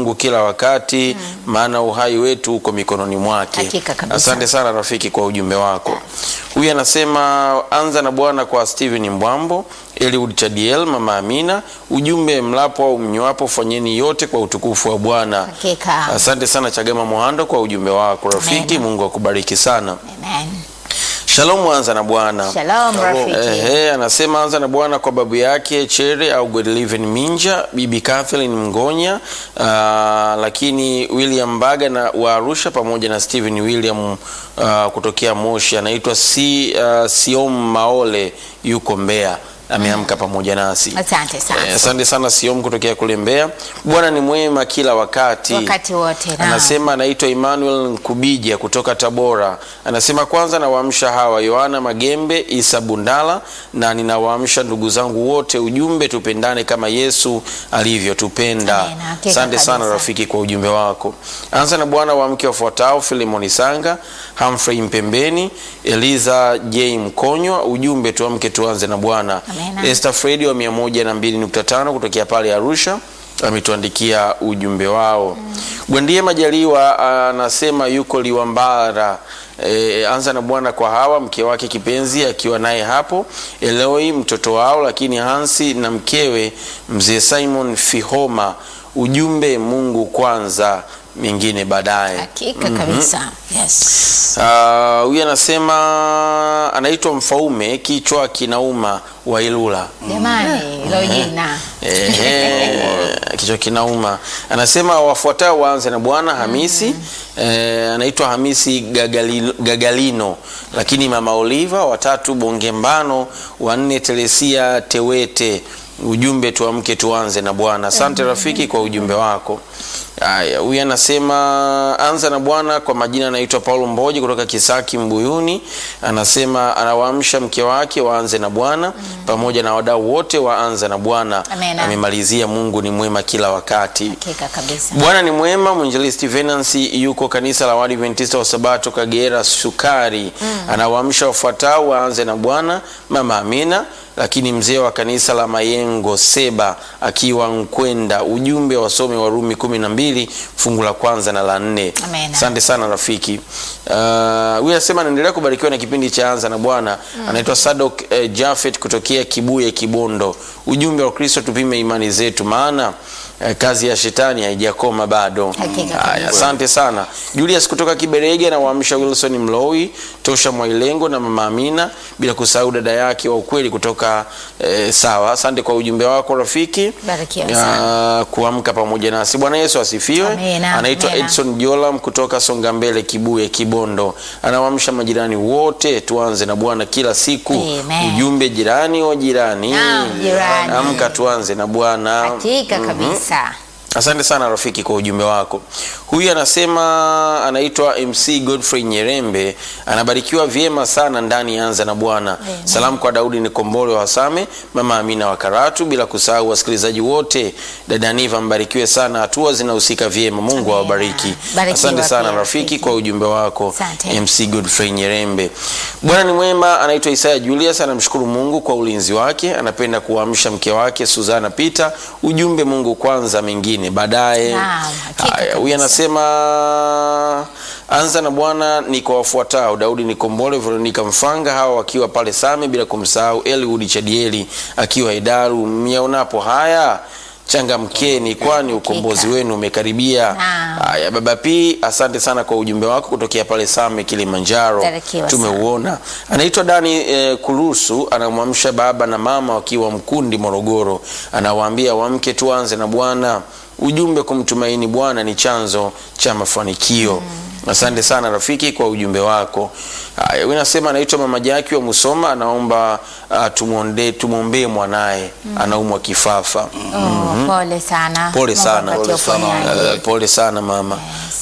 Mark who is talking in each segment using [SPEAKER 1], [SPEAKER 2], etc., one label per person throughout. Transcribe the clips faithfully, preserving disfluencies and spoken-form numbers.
[SPEAKER 1] Mungu kila wakati, maana uhai wetu uko mikononi mwake.
[SPEAKER 2] Hakika kabisa.
[SPEAKER 1] Asante sana rafiki kwa ujumbe wako. Huyu anasema anza na Bwana kwa Steven Mbwambo, Eliud Chadiel, Mama Amina. Ujumbe, mlapo au mnywapo fanyeni yote kwa utukufu wa Bwana.
[SPEAKER 2] Hakika.
[SPEAKER 1] Asante sana Chagama Mohando kwa ujumbe wako rafiki.
[SPEAKER 2] Amen.
[SPEAKER 1] Mungu akubariki sana.
[SPEAKER 2] Amen.
[SPEAKER 1] Shalom, anza na Bwana.
[SPEAKER 2] Shalom rafiki.
[SPEAKER 1] Ehe, anasema anza na Bwana kwa babu yake Chere au Godliven Minja, Bibi Kathleen Mgonya, uh, lakini William Baga na wa Arusha pamoja na Steven William uh, kutokea Moshi. Anaitwa si, uh, Siom Maole yuko Mbeya. Ameamka pamoja nasi.
[SPEAKER 2] Asante sana.
[SPEAKER 1] Eh, asante sana Siom kutokea kule Mbeya. Bwana ni mwema kila wakati.
[SPEAKER 2] Wakati wote. Na
[SPEAKER 1] Anasema anaitwa Emmanuel Nkubija kutoka Tabora. Anasema kwanza nawaamsha hawa Yohana Magembe, Isa Bundala, na ninawaamsha ndugu zangu wote, ujumbe tupendane kama Yesu alivyotupenda.
[SPEAKER 2] Amen. Hakika
[SPEAKER 1] Asante sana
[SPEAKER 2] kabisa.
[SPEAKER 1] rafiki kwa ujumbe wako. Anza na Bwana wa mke wafuatao: Filimoni Sanga, Humphrey Mpembeni, Eliza J Mkonywa, ujumbe tuamke tuanze na Bwana.
[SPEAKER 2] Amen.
[SPEAKER 1] Esther Fredi wa mia moja na mbili nukta tano kutokea pale Arusha ametuandikia ujumbe wao. Gwendie Majaliwa anasema yuko Liwambara. E, anza na Bwana kwa Hawa mke wake kipenzi akiwa naye hapo, Eloi mtoto wao, lakini Hansi na mkewe mzee Simon Fihoma, ujumbe Mungu kwanza, mingine baadaye.
[SPEAKER 2] hakika kabisa. Yes.
[SPEAKER 1] Ah, huyu anasema anaitwa Mfaume kichwa kinauma wa Ilula.
[SPEAKER 2] Jamani, hilo jina.
[SPEAKER 1] Ehe, kichwa kinauma. Anasema wafuatao waanze na Bwana. Hamisi, eh, anaitwa Hamisi Gagalino, Gagalino, lakini Mama Oliva, watatu Bongembano, wanne Telesia Tewete, ujumbe tuamke tuanze na Bwana. Asante rafiki kwa ujumbe wako. Haya, huyu anasema anza na Bwana kwa majina anaitwa Paulo Mboje kutoka Kisaki Mbuyuni. Anasema anawaamsha mke wake waanze na Bwana pamoja na wadau wote waanze na Bwana.
[SPEAKER 2] Amen.
[SPEAKER 1] Amemalizia Mungu ni mwema kila wakati.
[SPEAKER 2] Hakika kabisa.
[SPEAKER 1] Bwana ni mwema. Mwinjilisti Venancy yuko kanisa la Waadventista wa Sabato Kagera Sukari. Anawaamsha wafuatao waanze na Bwana: Mama Amina, lakini mzee wa kanisa la Mayengo Seba akiwa Nkwenda, ujumbe wasome Warumi kumi na mbili fungu la kwanza na la nne.
[SPEAKER 2] Amen.
[SPEAKER 1] Asante sana rafiki. Uh, huyu anasema anaendelea kubarikiwa na kipindi cha anza na Bwana. Anaitwa Sadok uh, Jafet kutokea Kibuye Kibondo, ujumbe wa Kristo tupime imani zetu, maana uh, kazi ya shetani haijakoma bado.
[SPEAKER 2] Hakika
[SPEAKER 1] Haya,
[SPEAKER 2] kabisa.
[SPEAKER 1] asante sana. Julius kutoka Kiberege na waamsha Wilson Mloi, Tosha Mwailengo na Mama Amina, bila kusahau dada yake wa ukweli kutoka eh, sawa. Asante kwa ujumbe wako rafiki.
[SPEAKER 2] Barikiwa sana.
[SPEAKER 1] Uh, kuamka pamoja nasi. Bwana Yesu asifiwe.
[SPEAKER 2] Amina.
[SPEAKER 1] Anaitwa
[SPEAKER 2] Amina.
[SPEAKER 1] Edson Jolam kutoka Songa Mbele Kibuye Kibondo. Anawaamsha majirani wote tuanze na Bwana kila siku.
[SPEAKER 2] Amen.
[SPEAKER 1] Ujumbe jirani wa jirani.
[SPEAKER 2] Naam, jirani.
[SPEAKER 1] Amka tuanze na Bwana.
[SPEAKER 2] Hakika kabisa.
[SPEAKER 1] Asante sana rafiki kwa ujumbe wako. Huyu anasema anaitwa M C Godfrey Nyerembe, anabarikiwa vyema sana ndani ya anza na Bwana. Salamu kwa Daudi Nikombole wa Same, Mama Amina wa Karatu, bila kusahau wasikilizaji wote. Dada Niva mbarikiwe sana, hatua zinahusika vyema. Mungu awabariki. Asante sana rafiki kwa ujumbe wako.
[SPEAKER 2] Asante.
[SPEAKER 1] M C Godfrey Nyerembe. Bwana ni mwema. Anaitwa Isaya Julius, anamshukuru Mungu kwa ulinzi wake. Anapenda kuamsha mke wake Suzana Peter, ujumbe Mungu kwanza, mengine baadaye.
[SPEAKER 2] Naam, hakika
[SPEAKER 1] Haya, huyu
[SPEAKER 2] kabisa.
[SPEAKER 1] anasema anza na Bwana ni kwa wafuatao: Daudi Nikombole, Veronica Mfanga, hawa wakiwa pale Same, bila kumsahau Eliud Chadieli akiwa Idaru. Myaonapo haya changamkeni, kwani ukombozi wenu umekaribia.
[SPEAKER 2] Naam.
[SPEAKER 1] Haya, Baba P, asante sana kwa ujumbe wako kutokea pale Same Kilimanjaro.
[SPEAKER 2] Barikiwa sana.
[SPEAKER 1] Tumeuona. Anaitwa Dani eh, Kurusu, anamwamsha baba na mama wakiwa Mkundi Morogoro. Anawaambia wamke tuanze na Bwana, ujumbe kumtumaini Bwana ni chanzo cha mafanikio. Asante sana rafiki kwa ujumbe wako. Haya, wewe unasema anaitwa Mama Jaki wa Musoma, anaomba uh, tumuombe tumuombe mwanae anaumwa kifafa.
[SPEAKER 2] Oh, pole sana.
[SPEAKER 1] Pole sana.
[SPEAKER 2] Mungu apatie uponyaji.
[SPEAKER 1] Uh, pole sana mama.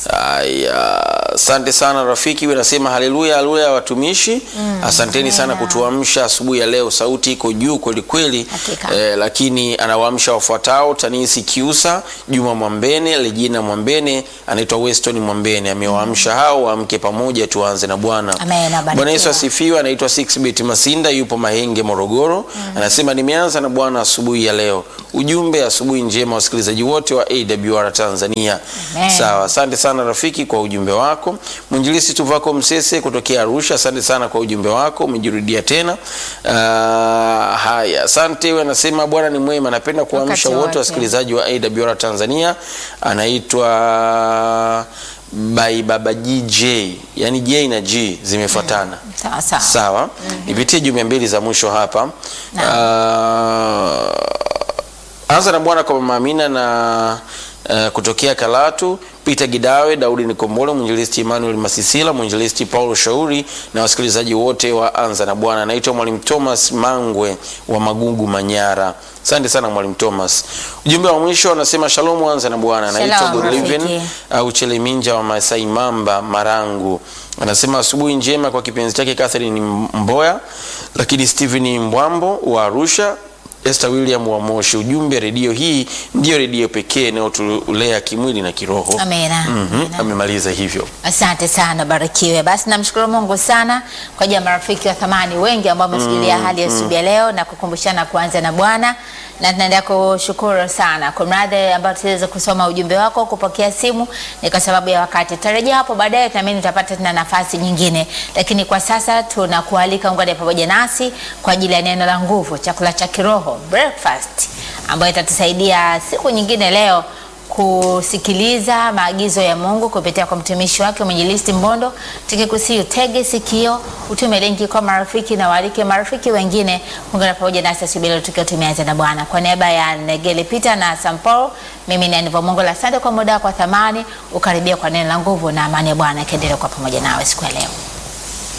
[SPEAKER 1] Haya, asante sana rafiki. Wewe unasema haleluya haleluya watumishi. Asanteni sana kutuamsha asubuhi ya leo. Sauti iko juu kweli kweli.
[SPEAKER 2] Hakika.
[SPEAKER 1] Eh, lakini anawaamsha wafuatao: Tanisi Kiusa, Juma Mwambene, Legina Mwambene, anaitwa Weston Mwambene. Amewaamsha hao waamke pamoja tuanze na Bwana.
[SPEAKER 2] Amen. barikiwa.
[SPEAKER 1] Bwana Yesu asifiwe. Anaitwa six bit Masinda, yupo Mahenge, Morogoro. Anasema nimeanza na Bwana asubuhi ya leo. Ujumbe asubuhi njema wasikilizaji wote wa A W R Tanzania.
[SPEAKER 2] Amen.
[SPEAKER 1] Sawa, asante sana rafiki kwa ujumbe wako. Mwinjilisti Tuvako Msese kutokea Arusha, asante sana kwa ujumbe wako, umejirudia tena. Uh, haya, asante. Wewe anasema Bwana ni mwema, napenda kuamsha wote wasikilizaji wa A W R Tanzania. Anaitwa by Baba G J, yani J na G zimefuatana.
[SPEAKER 2] Sawa sawa.
[SPEAKER 1] Sawa. Mm-hmm. Nipitie jumbe mbili za mwisho hapa. Uh, anza na Bwana kwa Mama Amina na uh, kutokea Kalatu, Peter Gidawe, Daudi Nikombole, Mwinjilisti Emmanuel Masisila, Mwinjilisti Paulo Shauri na wasikilizaji wote wa Anza na Bwana. Anaitwa Mwalimu Thomas Mangwe wa Magugu, Manyara. Asante sana Mwalimu Thomas. Ujumbe wa mwisho anasema Shalom Anza na Bwana. Anaitwa Godliven au Cheleminja wa Masai Mamba, Marangu. Anasema asubuhi njema kwa kipenzi chake Catherine Mboya, lakini Steven Mbwambo wa Arusha, Esther William wa Moshi. Ujumbe, redio hii ndio redio pekee inayotulea kimwili na kiroho.
[SPEAKER 2] Amina.
[SPEAKER 1] Mm-hmm. Amemaliza hivyo.
[SPEAKER 2] Asante sana, barikiwe. Basi namshukuru Mungu sana kwa ajili ya marafiki wa thamani wengi ambao wamefikiria mm, hali ya asubuhi mm. leo na kukumbushana kuanza na Bwana, na tunaendelea kushukuru sana kwa mradhi ambao tuweza kusoma ujumbe wako, kupokea simu ni kwa sababu ya wakati. Tutarejea hapo baadaye, tunaamini tutapata tena nafasi nyingine, lakini kwa sasa tunakualika ungane pamoja nasi kwa ajili ya neno la nguvu, chakula cha kiroho, breakfast, ambayo itatusaidia siku nyingine leo kusikiliza maagizo ya Mungu kupitia kwa mtumishi wake Mwinjilisti Mbondo. Tukikusihi utege sikio, utume linki kwa marafiki na walike marafiki wengine kuungana pamoja nasi asubuhi leo tukiwa tumeanza na Bwana. Kwa niaba ya Negele Peter na Samporo, mimi ni Aniva Mungu, asante kwa muda kwa thamani. Ukaribia kwa neno la nguvu, na amani ya Bwana iendelee kwa pamoja nawe siku ya leo.